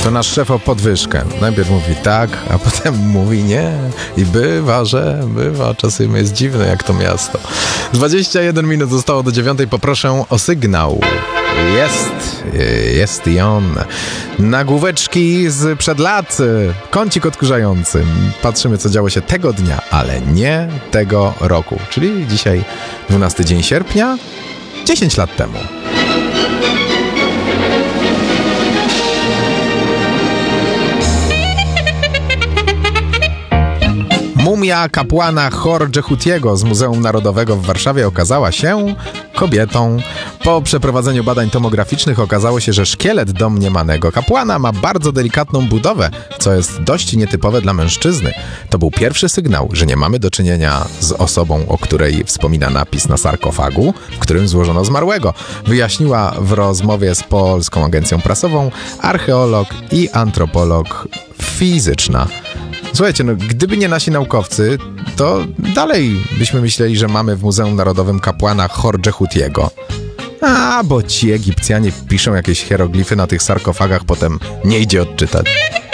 to nasz szef o podwyżkę. Najpierw mówi tak, a potem mówi nie. I bywa, czasem jest dziwne jak to miasto. 21 minut zostało do 9. Poproszę o sygnał. Jest i on. Nagłóweczki z przed lat. Kącik odkurzający. Patrzymy, co działo się tego dnia, ale nie tego roku. Czyli dzisiaj 12 dzień sierpnia, 10 lat temu. Mumia kapłana Hor-Dżehutiego z Muzeum Narodowego w Warszawie okazała się kobietą. Po przeprowadzeniu badań tomograficznych okazało się, że szkielet domniemanego kapłana ma bardzo delikatną budowę, co jest dość nietypowe dla mężczyzny. To był pierwszy sygnał, że nie mamy do czynienia z osobą, o której wspomina napis na sarkofagu, w którym złożono zmarłego. Wyjaśniła w rozmowie z Polską Agencją Prasową archeolog i antropolog fizyczna. Słuchajcie, gdyby nie nasi naukowcy, to dalej byśmy myśleli, że mamy w Muzeum Narodowym kapłana Hor-Dżehutiego. Bo ci Egipcjanie piszą jakieś hieroglify na tych sarkofagach, potem nie idzie odczytać.